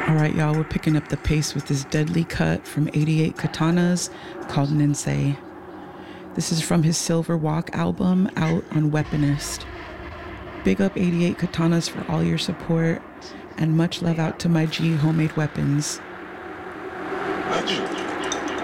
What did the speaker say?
All right, y'all, we're picking up the pace with this deadly cut from 88 Katanas called Ninsei. This is from his Silver Walk album out on Weaponist. Big up 88 Katanas for all your support, and much love out to my G Homemade Weapons. Legend.